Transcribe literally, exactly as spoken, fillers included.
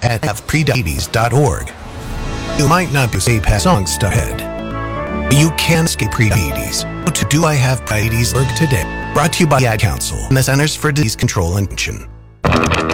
at have prediabetes dot org. You might not be safe as songs ahead. You can escape prediabetes. Go to do I have prediabetes dot org today. Brought to you by Ad Council and the Centers for Disease Control and Prevention.